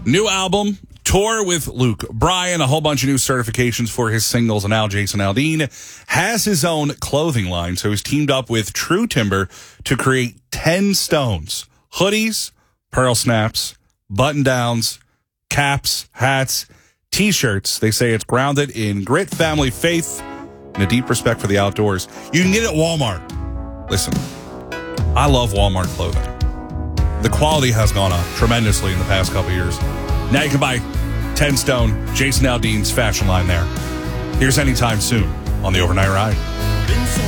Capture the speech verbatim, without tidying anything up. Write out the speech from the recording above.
New album, tour with Luke Bryan, a whole bunch of new certifications for his singles, and now Jason Aldean has his own clothing line, so he's teamed up with True Timber to create ten stones, hoodies, pearl snaps, button-downs, caps, hats, T-shirts. They say it's grounded in grit, family, faith, and a deep respect for the outdoors. You can get it at Walmart. Listen, I love Walmart clothing. The quality has gone up tremendously in the past couple years. Now you can buy ten stone Jason Aldean's fashion line there. Here's Anytime Soon on the Overnight Ride.